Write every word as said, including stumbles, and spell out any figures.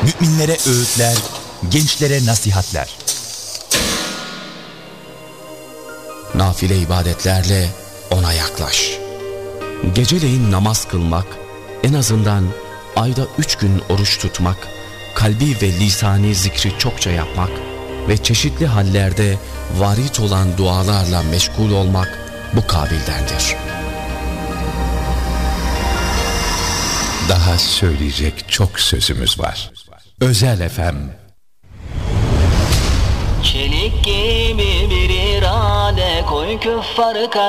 müminlere öğütler, gençlere nasihatler. Nafile ibadetlerle ona yaklaş. Geceleyin namaz kılmak, en azından ayda üç gün oruç tutmak, kalbi ve lisani zikri çokça yapmak ve çeşitli hallerde varit olan dualarla meşgul olmak bu kabildendir. Daha söyleyecek çok sözümüz var. Özel F M. Çelik gibi bir irade koy küffarı